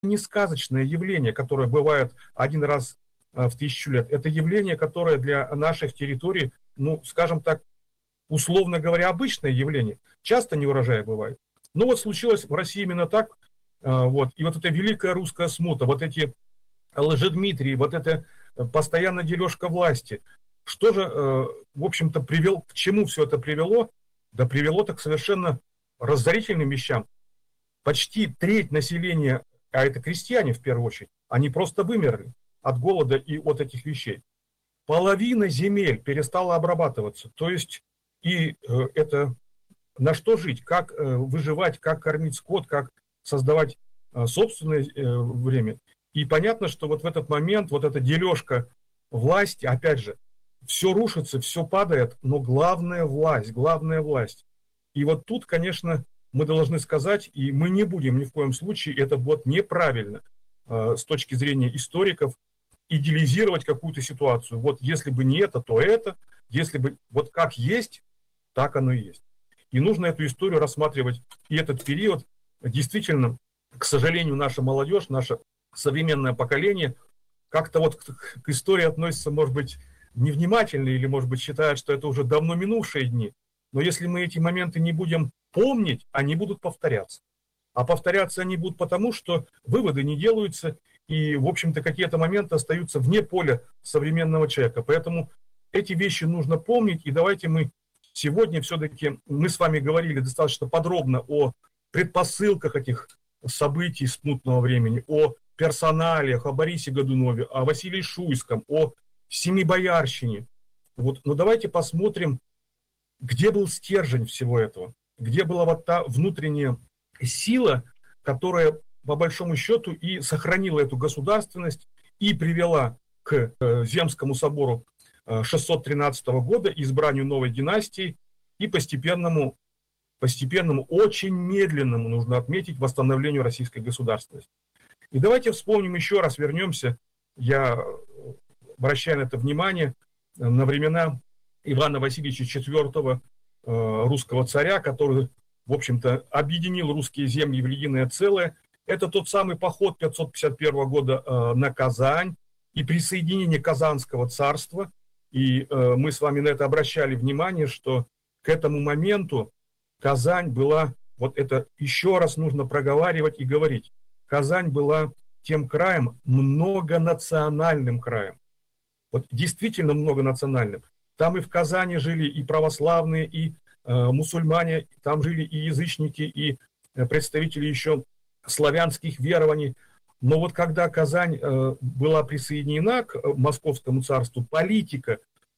не сказочное явление, которое бывает один раз в 1000 лет. Это явление, которое для наших территорий, ну, скажем так, условно говоря, обычное явление. Часто неурожай бывает. Но вот случилось в России именно так. Вот. И вот эта великая русская смута, вот эти лжедмитрии, вот эта постоянная дележка власти. Что же, в общем-то, к чему все это привело? Да привело-то к совершенно разорительным вещам. Почти треть населения, а это крестьяне в первую очередь, они просто вымерли от голода и от этих вещей. Половина земель перестала обрабатываться. То есть и это на что жить, как выживать, как кормить скот, как создавать собственное время. И понятно, что вот в этот момент, вот эта дележка власти, опять же, все рушится, все падает, но главная власть. И вот тут, конечно, мы должны сказать, и мы не будем ни в коем случае, это вот неправильно с точки зрения историков, идеализировать какую-то ситуацию. Вот если бы не это, то это, если бы вот как есть, так оно и есть. И нужно эту историю рассматривать, и этот период. Действительно, к сожалению, наша молодежь, наше современное поколение как-то вот к истории относится, может быть, невнимательно или, может быть, считает, что это уже давно минувшие дни. Но если мы эти моменты не будем помнить, они будут повторяться. А повторяться они будут потому, что выводы не делаются, и, в общем-то, какие-то моменты остаются вне поля современного человека. Поэтому эти вещи нужно помнить, и давайте мы сегодня все-таки, мы с вами говорили достаточно подробно о предпосылках этих событий смутного времени, о персоналиях, о Борисе Годунове, о Василии Шуйском, о Семибоярщине. Вот, но давайте посмотрим, где был стержень всего этого, где была вот та внутренняя сила, которая, по большому счету, и сохранила эту государственность и привела к Земскому собору 613 года, избранию новой династии и постепенному, очень медленному, нужно отметить, восстановлению российской государственности. И давайте вспомним еще раз, вернемся, я обращаю на это внимание, на времена Ивана Васильевича IV, русского царя, который, в общем-то, объединил русские земли в единое целое. Это тот самый поход 551 года на Казань и присоединение Казанского царства. И мы с вами на это обращали внимание, что к этому моменту Казань была, вот это еще раз нужно проговаривать и говорить, Казань была тем краем, многонациональным краем. Вот действительно многонациональным. Там и в Казани жили и православные, и мусульмане, там жили и язычники, и представители еще славянских верований. Но вот когда Казань была присоединена к Московскому царству, политика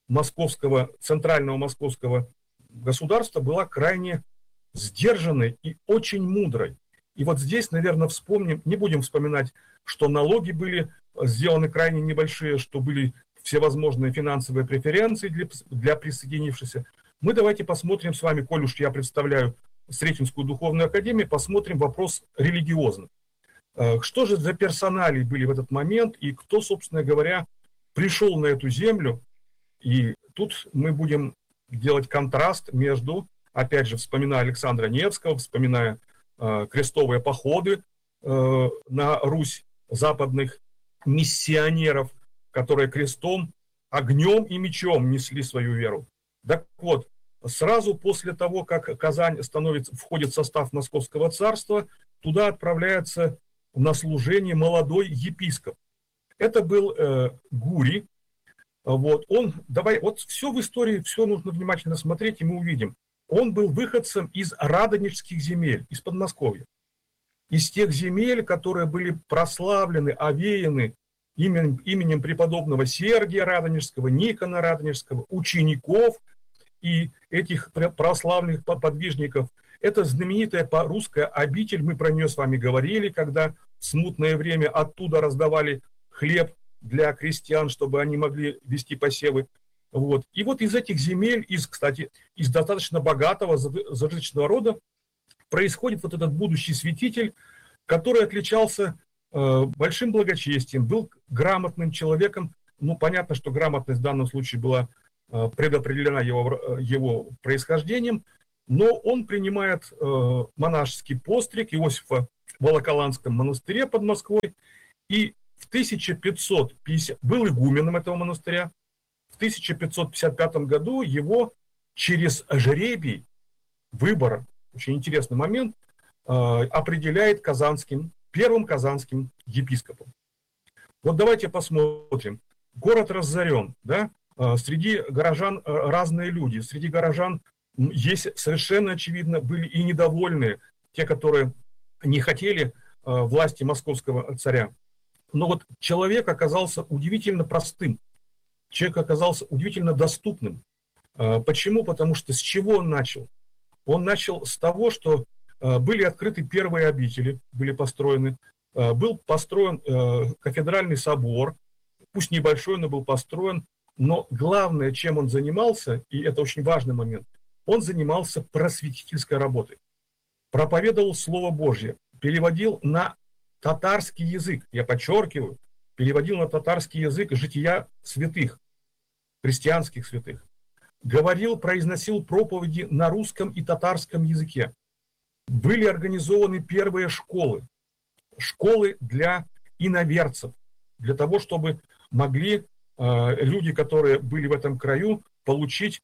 центрального московского государства была крайне сдержанной и очень мудрой. И вот здесь, наверное, вспомним, не будем вспоминать, что налоги были сделаны крайне небольшие, что были всевозможные финансовые преференции для присоединившихся. Мы давайте посмотрим с вами, коль уж я представляю Сретенскую духовную академию, посмотрим вопрос религиозный. Что же за персоналии были в этот момент, и кто, собственно говоря, пришел на эту землю. И тут мы будем делать контраст между, опять же, вспоминая Александра Невского, вспоминая крестовые походы на Русь западных миссионеров, которые крестом, огнем и мечом несли свою веру. Так вот, сразу после того, как Казань входит в состав Московского царства, туда отправляется на служение молодой епископ. Это был Гурий. Вот все в истории, все нужно внимательно смотреть, и мы увидим. Он был выходцем из радонежских земель, из Подмосковья. Из тех земель, которые были прославлены, овеяны именем преподобного Сергия Радонежского, Никона Радонежского, учеников и этих прославленных подвижников. Это знаменитая русская обитель, мы про нее с вами говорили, когда в смутное время оттуда раздавали хлеб для крестьян, чтобы они могли вести посевы. Вот. И вот из этих земель, кстати, из достаточно богатого зажиточного рода происходит вот этот будущий святитель, который отличался большим благочестием, был грамотным человеком. Ну, понятно, что грамотность в данном случае была предопределена его происхождением, но он принимает монашеский постриг Иосифа в Волоколамском монастыре под Москвой, и в 1550 был игуменом этого монастыря. В 1555 году его через жребий выбора, очень интересный момент, определяет первым казанским епископом. Вот давайте посмотрим. Город разорен, да? Среди горожан разные люди, среди горожан есть совершенно очевидно были и недовольные, те, которые не хотели власти московского царя. Но вот человек оказался удивительно простым, человек оказался удивительно доступным. Почему? Потому что с чего он начал? Он начал с того, что были открыты первые обители, были построены, был построен кафедральный собор, пусть небольшой, но был построен. Но главное, чем он занимался, и это очень важный момент, он занимался просветительской работой. Проповедовал Слово Божье, переводил на татарский язык, я подчеркиваю, переводил на татарский язык жития святых, христианских святых. Говорил, произносил проповеди на русском и татарском языке. Были организованы первые школы для иноверцев, для того, чтобы могли люди, которые были в этом краю, получить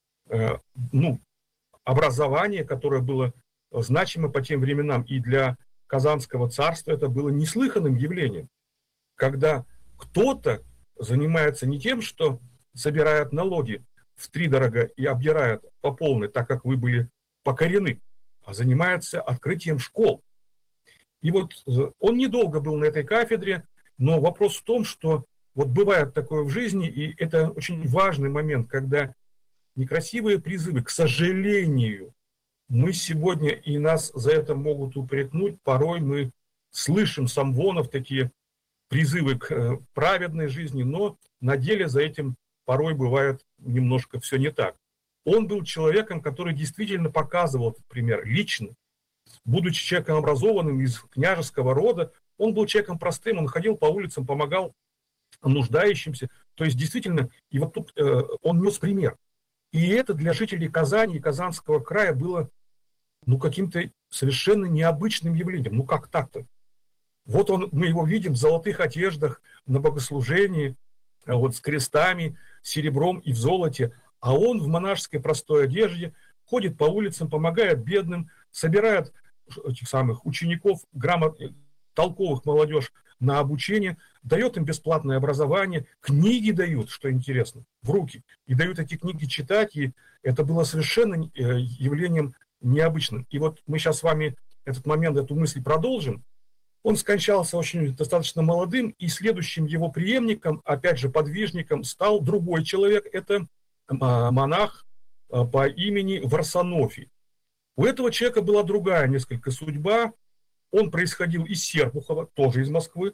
образование, которое было значимо по тем временам, и для Казанского царства это было неслыханным явлением, когда кто-то занимается не тем, что собирает налоги втридорога и обдирает по полной, так как вы были покорены, а занимается открытием школ. И вот он недолго был на этой кафедре, но вопрос в том, что вот бывает такое в жизни, и это очень важный момент, когда некрасивые призывы, к сожалению, мы сегодня, и нас за это могут упрекнуть, порой мы слышим самвонов, такие призывы к праведной жизни, но на деле за этим порой бывает немножко все не так. Он был человеком, который действительно показывал этот пример лично. Будучи человеком образованным из княжеского рода, он был человеком простым, он ходил по улицам, помогал нуждающимся. То есть действительно, и вот тут он нес пример. И это для жителей Казани и Казанского края было каким-то совершенно необычным явлением. Как так-то? Вот мы его видим в золотых одеждах, на богослужении, вот с крестами, серебром и в золоте, а он в монашеской простой одежде ходит по улицам, помогает бедным, собирает этих самых учеников, толковых молодежь на обучение, дает им бесплатное образование, книги дают, что интересно, в руки, и дают эти книги читать, и это было совершенно явлением необычным. И вот мы сейчас с вами этот момент, эту мысль продолжим. Он скончался достаточно молодым, и следующим его преемником, опять же подвижником, стал другой человек, это монах по имени Варсонофий. У этого человека была другая несколько судьба. Он происходил из Серпухова, тоже из Москвы,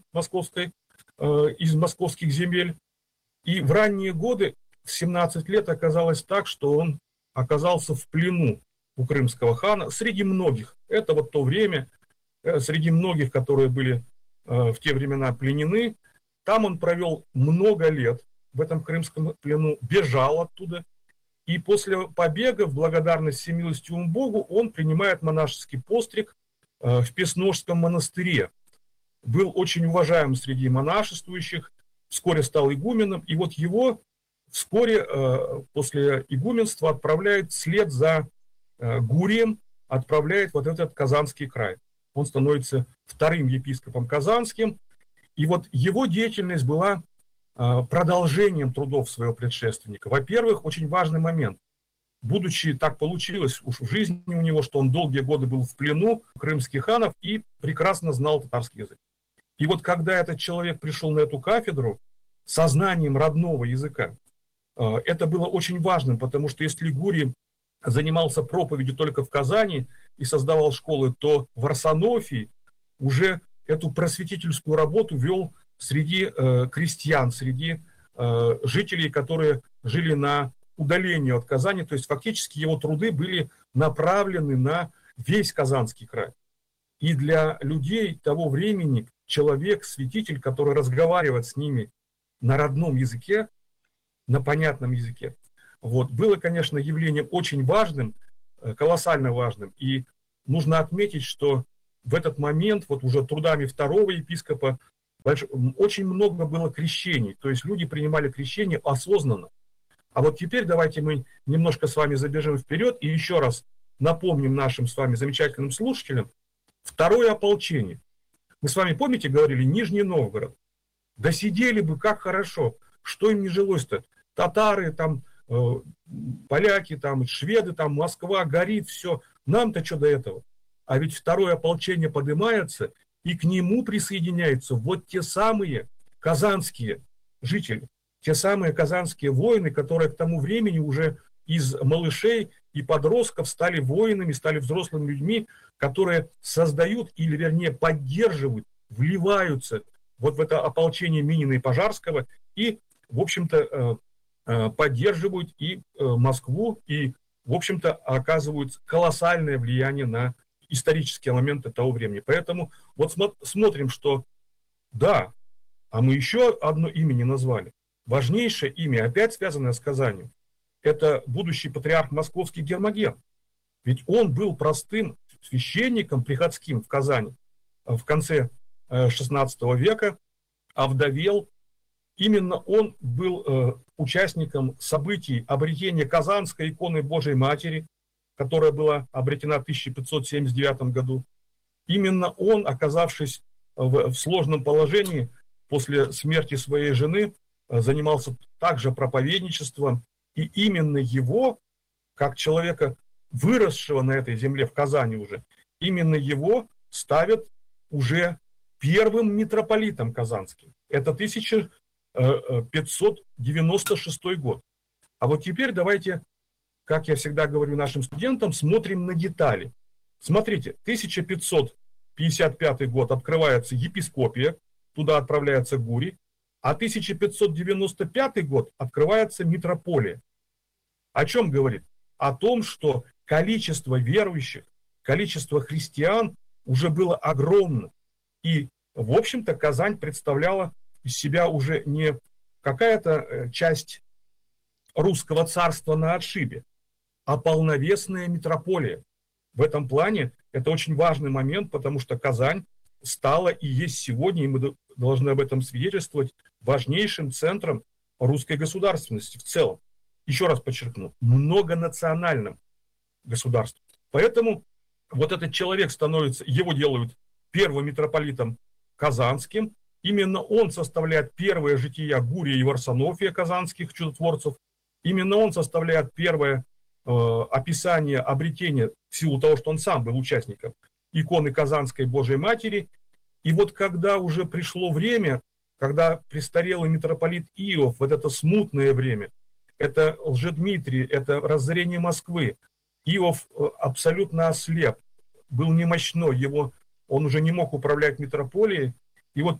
из московских земель. И в ранние годы, в 17 лет, оказалось так, что он оказался в плену у крымского хана среди многих. Это вот то время, среди многих, которые были в те времена пленены. Там он провел много лет в этом крымском плену, бежал оттуда. И после побега, в благодарность всемилостивому Богу, он принимает монашеский постриг в Песножском монастыре. Был очень уважаем среди монашествующих, вскоре стал игуменом, и вот его вскоре после игуменства отправляет вслед за Гурием, отправляет вот этот Казанский край. Он становится вторым епископом казанским, и вот его деятельность была продолжением трудов своего предшественника. Во-первых, очень важный момент. Будучи, так получилось уж в жизни у него, что он долгие годы был в плену крымских ханов и прекрасно знал татарский язык. И вот когда этот человек пришел на эту кафедру со знанием родного языка, это было очень важным, потому что если Гурий занимался проповедью только в Казани и создавал школы, то Варсонофий уже эту просветительскую работу вел среди крестьян, среди жителей, которые жили на удалении от Казани. То есть фактически его труды были направлены на весь Казанский край. И для людей того времени человек, святитель, который разговаривает с ними на родном языке, на понятном языке, было, конечно, явлением очень важным, колоссально важным. И нужно отметить, что в этот момент, вот уже трудами второго епископа, очень много было крещений, то есть люди принимали крещение осознанно. А вот теперь давайте мы немножко с вами забежим вперед и еще раз напомним нашим с вами замечательным слушателям второе ополчение. Мы с вами, помните, говорили, Нижний Новгород. Да сидели бы, как хорошо, что им не жилось-то. Татары, там, поляки, там, шведы, там, Москва горит, все. Нам-то что до этого? А ведь второе ополчение поднимается, и к нему присоединяются вот те самые казанские жители, те самые казанские воины, которые к тому времени уже из малышей и подростков стали воинами, стали взрослыми людьми, которые создают или, вернее, поддерживают, вливаются вот в это ополчение Минина и Пожарского и, в общем-то, поддерживают и Москву, и, в общем-то, оказывают колоссальное влияние на исторические моменты того времени. Поэтому вот смотрим, что да, а мы еще одно имя не назвали. Важнейшее имя, опять связанное с Казанью, это будущий патриарх московский Гермоген. Ведь он был простым священником приходским в Казани в конце XVI века, овдовел. Именно он был участником событий обретения Казанской иконы Божией Матери, которая была обретена в 1579 году. Именно он, оказавшись в сложном положении после смерти своей жены, занимался также проповедничеством. И именно его, как человека, выросшего на этой земле в Казани уже, именно его ставят уже первым митрополитом казанским. Это 1596 год. А вот теперь давайте, как я всегда говорю нашим студентам, смотрим на детали. Смотрите, 1555 год открывается епископия, туда отправляется Гурий, а 1595 год открывается митрополия. О чем говорит? О том, что количество верующих, количество христиан уже было огромно. И, в общем-то, Казань представляла из себя уже не какая-то часть русского царства на отшибе, а полновесная митрополия. В этом плане это очень важный момент, потому что Казань стала и есть сегодня, и мы должны об этом свидетельствовать, важнейшим центром русской государственности в целом. Еще раз подчеркну, многонациональным государством. Поэтому вот этот человек становится, его делают первым митрополитом казанским. Именно он составляет первое жития Гурия и Варсонофия казанских чудотворцев. Именно он составляет первое описание обретения, в силу того, что он сам был участником иконы Казанской Божией Матери. И вот когда уже пришло время, когда престарелый митрополит Иов, вот это смутное время, это Лжедмитрий, это разорение Москвы, Иов абсолютно ослеп, был немощной, он уже не мог управлять митрополией. И вот в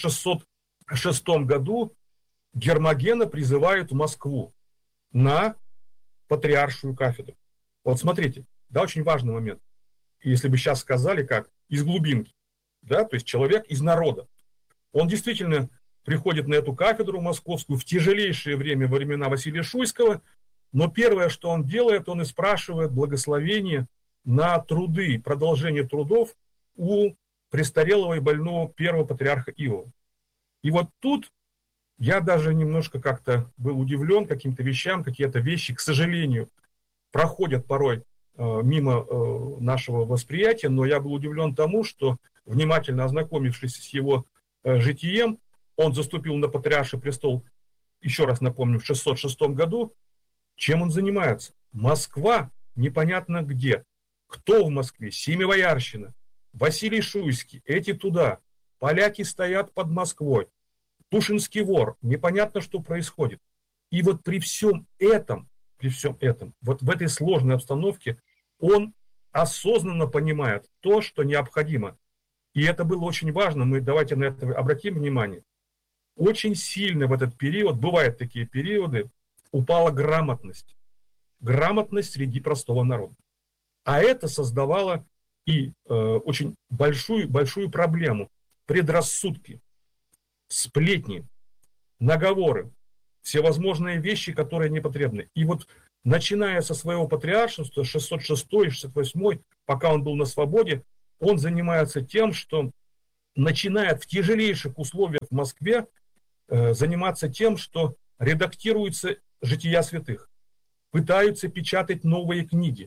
1606 году Гермогена призывают в Москву на патриаршую кафедру. Вот смотрите, да, очень важный момент. Если бы сейчас сказали, как из глубинки, да, то есть человек из народа. Он действительно приходит на эту кафедру московскую в тяжелейшее время, во времена Василия Шуйского, но первое, что он делает, он и спрашивает благословение на труды, продолжение трудов у престарелого и больного первого патриарха Иова. И вот тут я даже немножко как-то был удивлен каким-то вещам, какие-то вещи, к сожалению, проходят порой мимо нашего восприятия, но я был удивлен тому, что, внимательно ознакомившись с его житием, он заступил на патриарший престол, еще раз напомню, в 606 году. Чем он занимается? Москва непонятно где. Кто в Москве? Семивоярщина, Василий Шуйский, эти туда. Поляки стоят под Москвой. Тушинский вор, непонятно, что происходит. И вот при всем этом, вот в этой сложной обстановке, он осознанно понимает то, что необходимо. И это было очень важно, давайте на это обратим внимание. Очень сильно в этот период, бывают такие периоды, упала грамотность. Грамотность среди простого народа. А это создавало и очень большую проблему. Предрассудки, сплетни, наговоры, всевозможные вещи, которые не потребны. И вот начиная со своего патриаршества, 606 и 608, пока он был на свободе, он занимается тем, что начинает в тяжелейших условиях в Москве заниматься тем, что редактируются жития святых, пытаются печатать новые книги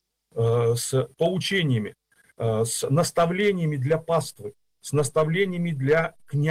с поучениями, с наставлениями для паствы, с наставлениями для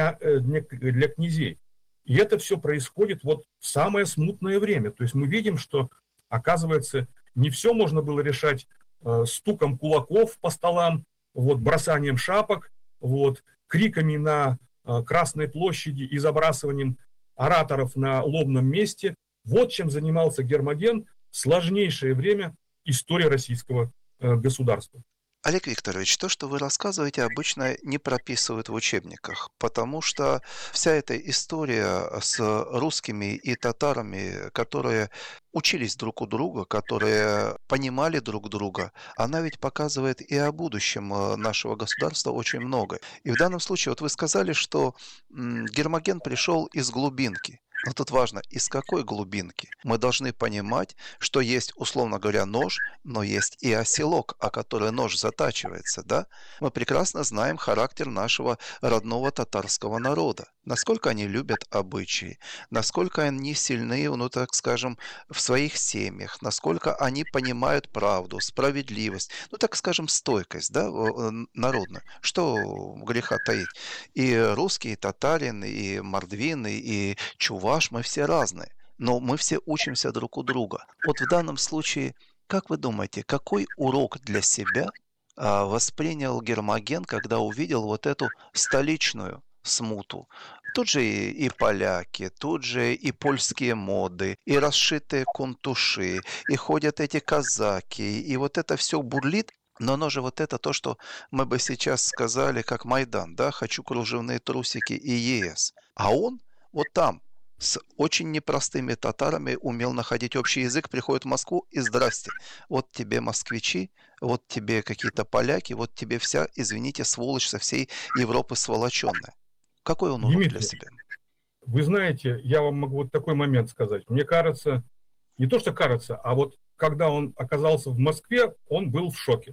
князей. И это все происходит вот в самое смутное время. То есть мы видим, что, оказывается, не все можно было решать стуком кулаков по столам, вот, бросанием шапок, вот, криками на Красной площади и забрасыванием ораторов на лобном месте. Вот чем занимался Гермоген в сложнейшее время истории российского государства. Олег Викторович, то, что вы рассказываете, обычно не прописывают в учебниках, потому что вся эта история с русскими и татарами, которые учились друг у друга, которые понимали друг друга, она ведь показывает и о будущем нашего государства очень много. И в данном случае, вот вы сказали, что Гермоген пришел из глубинки. Но тут важно, из какой глубинки. Мы должны понимать, что есть, условно говоря, нож, но есть и оселок, о который нож затачивается, да? Мы прекрасно знаем характер нашего родного татарского народа. Насколько они любят обычаи, насколько они сильны, ну так скажем, в своих семьях, насколько они понимают правду, справедливость, ну так скажем, стойкость, да, народную. Что греха таить. И русский, и татарин, и мордвин, и чуваш, мы все разные, но мы все учимся друг у друга. Вот в данном случае, как вы думаете, какой урок для себя воспринял Гермоген, когда увидел вот эту столичную смуту? Тут же и поляки, тут же и польские моды, и расшитые кунтуши, и ходят эти казаки, и вот это все бурлит. Но оно же вот это то, что мы бы сейчас сказали, как Майдан, да, хочу кружевные трусики и ЕС. А он вот там с очень непростыми татарами умел находить общий язык, приходит в Москву и здрасте. Вот тебе москвичи, вот тебе какие-то поляки, вот тебе вся, извините, сволочь со всей Европы сволоченная. Какой он урок для себя? Вы знаете, я вам могу вот такой момент сказать. Мне кажется, не то что кажется, а вот когда он оказался в Москве, он был в шоке.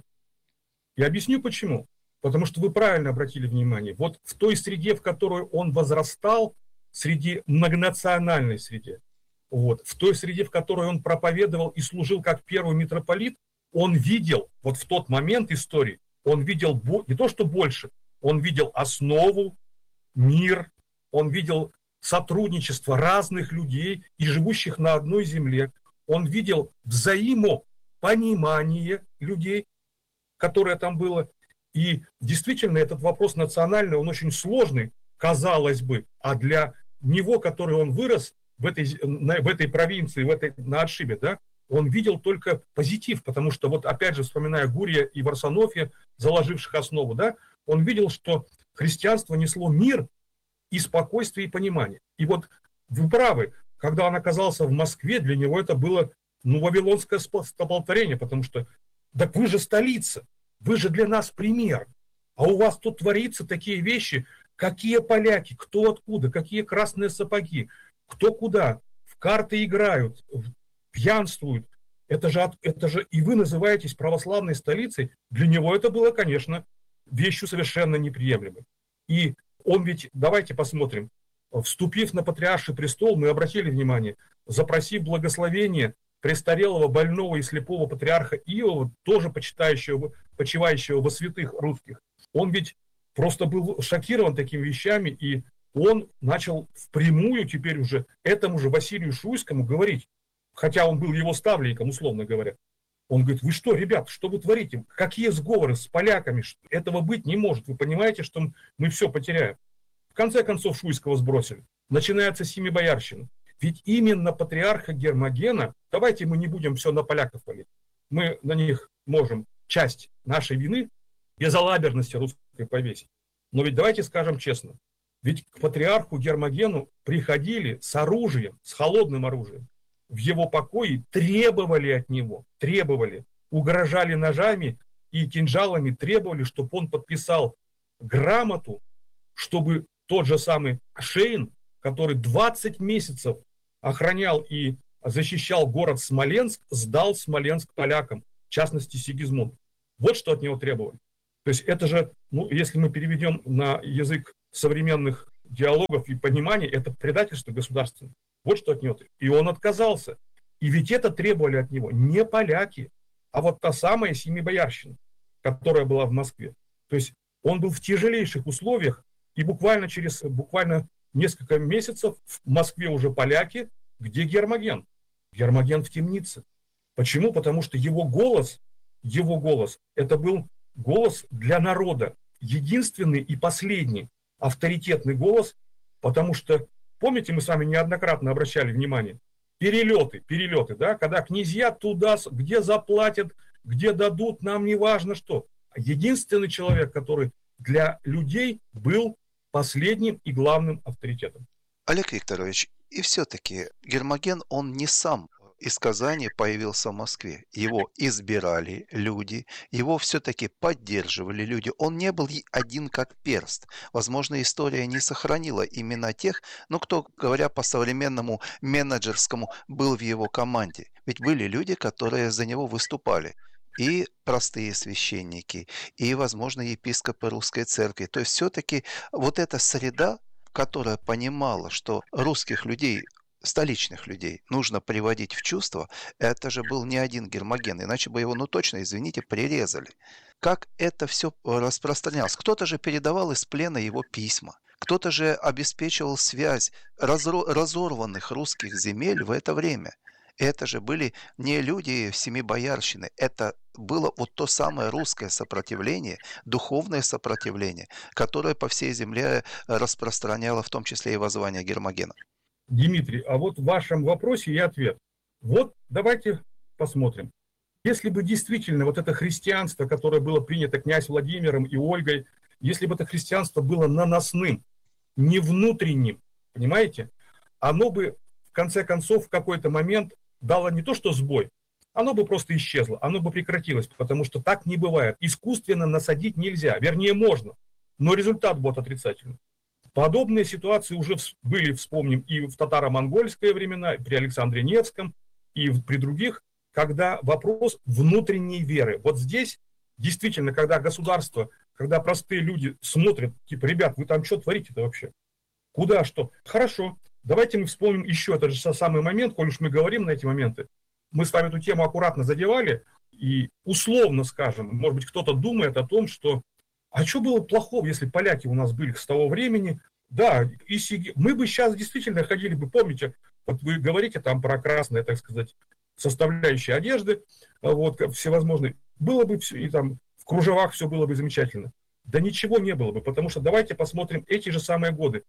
Я объясню почему. Потому что вы правильно обратили внимание. Вот в той среде, в которой он возрастал, среди многонациональной среде, вот, в той среде, в которой он проповедовал и служил как первый митрополит, он видел, вот в тот момент истории, он видел не то что больше, он видел основу, мир, он видел сотрудничество разных людей и живущих на одной земле, он видел взаимопонимание людей, которое там было. И действительно этот вопрос национальный, он очень сложный, казалось бы, а для него, который он вырос в этой провинции, на отшибе, да, он видел только позитив, потому что, вот опять же, вспоминая Гурия и Варсонофия, заложивших основу, да, он видел, что христианство несло мир и спокойствие, и понимание. И вот вы правы, когда он оказался в Москве, для него это было, вавилонское столпотворение, потому что, так вы же столица, вы же для нас пример, а у вас тут творится такие вещи. Какие поляки, кто откуда, какие красные сапоги, кто куда, в карты играют, пьянствуют. Это же и вы называетесь православной столицей. Для него это было, конечно, вещью совершенно неприемлемой. И он ведь, давайте посмотрим, вступив на патриарший престол, мы обратили внимание, запросив благословение престарелого, больного и слепого патриарха Иова, тоже почивающего во святых русских, он ведь просто был шокирован такими вещами, и он начал впрямую теперь уже этому же Василию Шуйскому говорить, хотя он был его ставленником, условно говоря. Он говорит, вы что, ребят, что вы творите? Какие сговоры с поляками? Этого быть не может. Вы понимаете, что мы все потеряем. В конце концов Шуйского сбросили. Начинается семибоярщина. Ведь именно патриарха Гермогена, давайте мы не будем все на поляков валить, мы на них можем часть нашей вины, безалаберности русской повесить. Но ведь давайте скажем честно, ведь к патриарху Гермогену приходили с оружием, с холодным оружием, в его покое требовали от него, угрожали ножами и кинжалами, требовали, чтобы он подписал грамоту, чтобы тот же самый Шейн, который 20 месяцев охранял и защищал город Смоленск, сдал Смоленск полякам, в частности Сигизмунду. Вот что от него требовали. То есть это же, ну, если мы переведем на язык современных диалогов и понимания, это предательство государственное. Вот что от него. И он отказался. И ведь это требовали от него не поляки, а вот та самая семибоярщина, которая была в Москве. То есть он был в тяжелейших условиях, и буквально через несколько месяцев в Москве уже поляки, где Гермоген? Гермоген в темнице. Почему? Потому что его голос, это был голос для народа, единственный и последний авторитетный голос, потому что, помните, мы с вами неоднократно обращали внимание, перелеты, да, когда князья туда, где заплатят, где дадут, нам не важно что. Единственный человек, который для людей был последним и главным авторитетом. Олег Викторович, и все-таки Гермоген, он не сам из Казани появился в Москве. Его избирали люди, его все-таки поддерживали люди. Он не был один как перст. Возможно, история не сохранила имена тех, но кто, говоря по-современному менеджерскому, был в его команде. Ведь были люди, которые за него выступали. И простые священники, и, возможно, епископы русской церкви. То есть все-таки вот эта среда, которая понимала, что русских людей, столичных людей нужно приводить в чувство, это же был не один Гермоген, иначе бы его, ну точно, извините, прирезали. Как это все распространялось? Кто-то же передавал из плена его письма, кто-то же обеспечивал связь разорванных русских земель в это время. Это же были не люди семибоярщины, это было вот то самое русское сопротивление, духовное сопротивление, которое по всей земле распространяло в том числе и воззвание Гермогена. Дмитрий, а вот в вашем вопросе и ответ. Вот давайте посмотрим. Если бы действительно вот это христианство, которое было принято князь Владимиром и Ольгой, если бы это христианство было наносным, не внутренним, понимаете, оно бы в конце концов в какой-то момент дало не то что сбой, оно бы просто исчезло, оно бы прекратилось, потому что так не бывает. Искусственно насадить нельзя, вернее можно, но результат будет отрицательный. Подобные ситуации уже были, вспомним, и в татаро-монгольское времена, при Александре Невском, и при других, когда вопрос внутренней веры. Вот здесь действительно, когда государство, когда простые люди смотрят, типа, ребят, вы там что творите-то вообще? Куда, что? Хорошо, давайте мы вспомним еще этот же самый момент, коль уж мы говорим на эти моменты. Мы с вами эту тему аккуратно задевали, и условно скажем, может быть, кто-то думает о том, что а что было плохого, если поляки у нас были с того времени? Да, мы бы сейчас действительно ходили бы, помните, вот вы говорите там про красные, так сказать, составляющие одежды, вот, всевозможные. Было бы все, и там в кружевах все было бы замечательно. Да ничего не было бы, потому что давайте посмотрим эти же самые годы,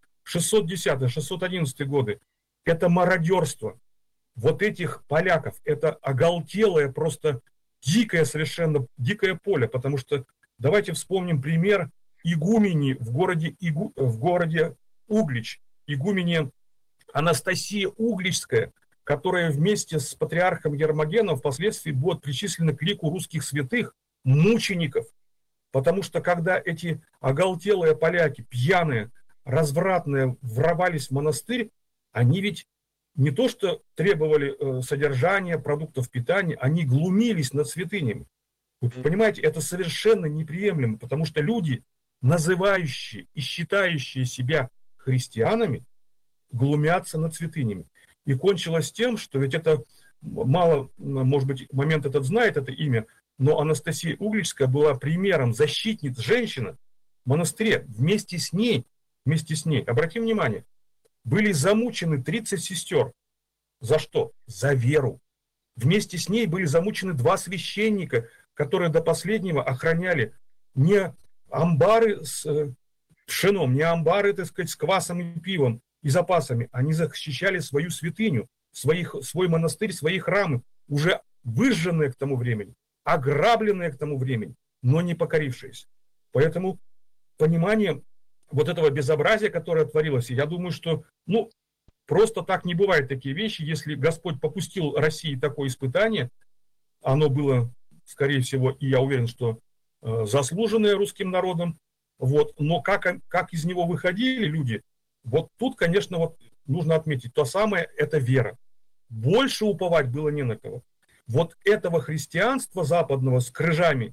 610-611 годы. Это мародерство вот этих поляков, это оголтелое, просто дикое совершенно, дикое поле, потому что давайте вспомним пример игумени в городе Углич, игумене Анастасия Угличская, которая вместе с патриархом Гермогеном впоследствии будет причислена к лику русских святых, мучеников. Потому что когда эти оголтелые поляки, пьяные, развратные, ворвались в монастырь, они ведь не то что требовали содержания, продуктов питания, они глумились над святынями. Вы понимаете, это совершенно неприемлемо, потому что люди, называющие и считающие себя христианами, глумятся над святынями. И кончилось тем, что ведь это мало, может быть, момент этот знает это имя, но Анастасия Угличская была примером защитниц, женщина в монастыре. Вместе с ней, обратим внимание, были замучены 30 сестер. За что? За веру. Вместе с ней были замучены 2 священника, которые до последнего охраняли не амбары с пшеном, не амбары, так сказать, с квасом и пивом и запасами. Они защищали свою святыню, свой монастырь, свои храмы, уже выжженные к тому времени, ограбленные к тому времени, но не покорившиеся. Поэтому понимание вот этого безобразия, которое творилось, я думаю, что просто так не бывают такие вещи. Если Господь попустил России такое испытание, оно было, скорее всего, и я уверен, что заслуженное русским народом, вот, но как из него выходили люди, вот тут, конечно, вот нужно отметить, то самое – это вера. Больше уповать было не на кого. Вот этого христианства западного с крыжами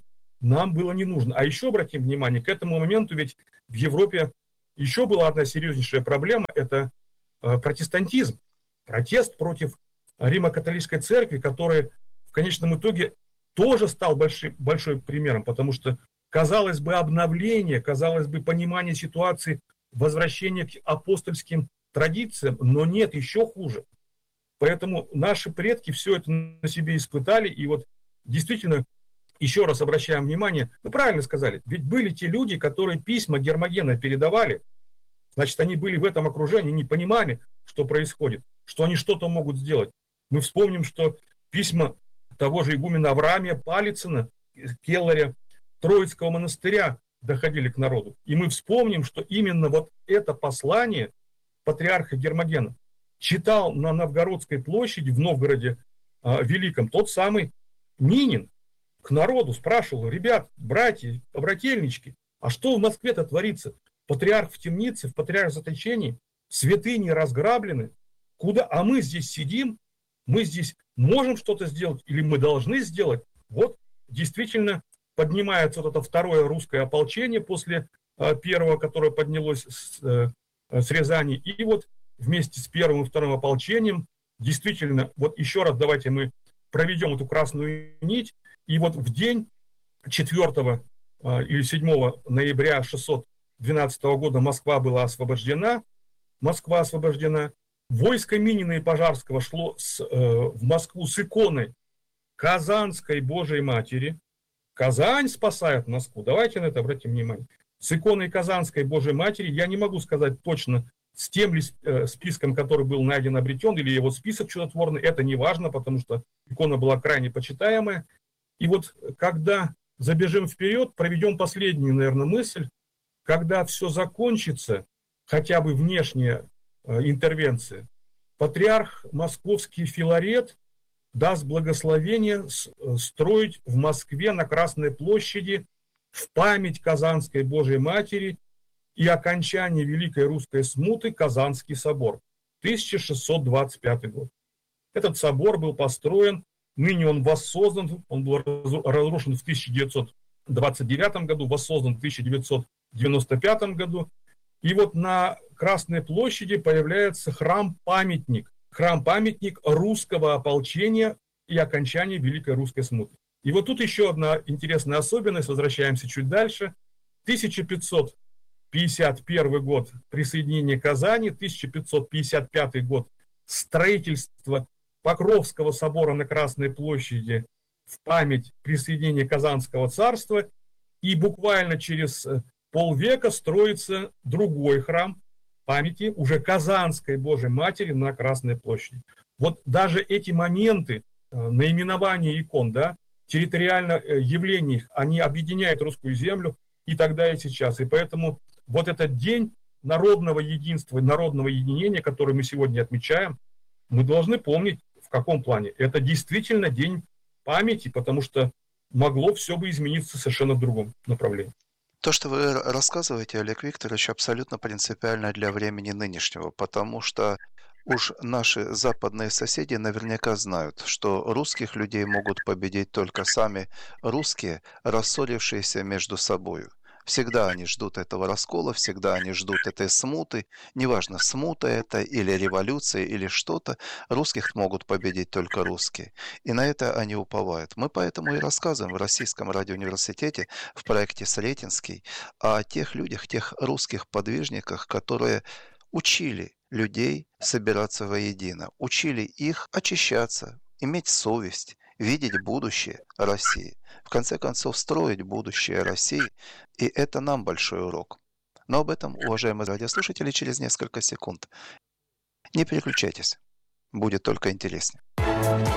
нам было не нужно. А еще обратим внимание, к этому моменту ведь в Европе еще была одна серьезнейшая проблема, это протестантизм, протест против Римо-католической церкви, который в конечном итоге тоже стал большой примером, потому что, казалось бы, обновление, казалось бы, понимание ситуации, возвращение к апостольским традициям, но нет, еще хуже. Поэтому наши предки все это на себе испытали, и вот действительно, еще раз обращаем внимание, вы правильно сказали, ведь были те люди, которые письма Гермогена передавали, значит, они были в этом окружении, не понимали, что происходит, что они что-то могут сделать. Мы вспомним, что письма того же игумена Авраамия Палицына, келаря Троицкого монастыря доходили к народу. И мы вспомним, что именно вот это послание патриарха Гермогена читал на Новгородской площади в Новгороде Великом тот самый Минин. К народу спрашивал: ребят, братья, побрательнички, а что в Москве-то творится? Патриарх в темнице, в патриарх заточении, святыни разграблены. Куда? А мы здесь сидим, мы здесь можем что-то сделать или мы должны сделать? Вот действительно поднимается вот это второе русское ополчение после первого, которое поднялось с Рязани. И вот вместе с первым и вторым ополчением действительно, вот еще раз давайте мы проведем эту красную нить. И вот в день 4 или 7 ноября 612 года Москва освобождена. Войско Минина и Пожарского шло в Москву с иконой Казанской Божией Матери. Казань спасает Москву. Давайте на это обратим внимание. С иконой Казанской Божией Матери я не могу сказать точно, с тем ли списком, который был найден, обретен, или его список чудотворный. Это не важно, потому что икона была крайне почитаемая. И вот когда забежим вперед, проведем последнюю, наверное, мысль, когда все закончится, хотя бы внешняя интервенция, патриарх московский Филарет даст благословение строить в Москве на Красной площади в память Казанской Божией Матери и окончания Великой Русской Смуты Казанский собор, 1625 год. Этот собор был построен, ныне он воссоздан, он был разрушен в 1929 году, воссоздан в 1995 году. И вот на Красной площади появляется храм-памятник русского ополчения и окончания Великой Русской Смуты. И вот тут еще одна интересная особенность, возвращаемся чуть дальше. 1551 год присоединение Казани, 1555 год строительство Покровского собора на Красной площади в память присоединения Казанского царства, и буквально через полвека строится другой храм памяти уже Казанской Божией Матери на Красной площади. Вот даже эти моменты наименования икон, да, территориально явлений их, они объединяют русскую землю и тогда, и сейчас. И поэтому вот этот день народного единства, народного единения, который мы сегодня отмечаем, мы должны помнить, в каком плане. Это действительно день памяти, потому что могло все бы измениться совершенно в другом направлении. То, что вы рассказываете, Олег Викторович, абсолютно принципиально для времени нынешнего, потому что уж наши западные соседи наверняка знают, что русских людей могут победить только сами русские, рассорившиеся между собой. Всегда они ждут этого раскола, всегда они ждут этой смуты. Неважно, смута это или революция, или что-то, русских могут победить только русские. И на это они уповают. Мы поэтому и рассказываем в Российском радиоуниверситете в проекте «Сретенский» о тех людях, тех русских подвижниках, которые учили людей собираться воедино, учили их очищаться, иметь совесть, видеть будущее России. В конце концов, строить будущее России. И это нам большой урок. Но об этом, уважаемые радиослушатели, через несколько секунд. Не переключайтесь. Будет только интереснее.